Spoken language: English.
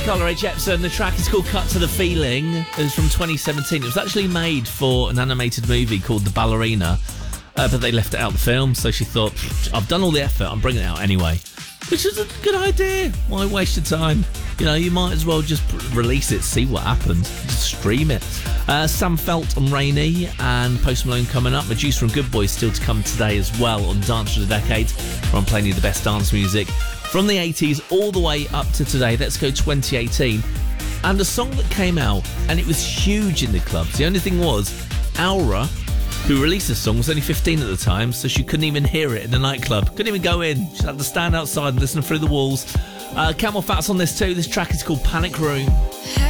Carla Rae Jepsen. The track is called Cut to the Feeling. It was from 2017. It was actually made for an animated movie called The Ballerina, but they left it out of the film, so she thought, I've done all the effort, I'm bringing it out anyway. Which is a good idea. Why waste your time? You know, you might as well just release it, see what happens. Just stream it. Sam Felt on Rainy and Post Malone coming up. Medusa and Good Boys still to come today as well on Dance for the Decade, where I'm playing you the best dance music from the 80s all the way up to today. Let's go 2018. And a song that came out, and it was huge in the clubs. The only thing was, Aura, who released this song, was only 15 at the time, so she couldn't even hear it in the nightclub. Couldn't even go in. She had to stand outside and listen through the walls. Camel Fat's on this too. This track is called Panic Room.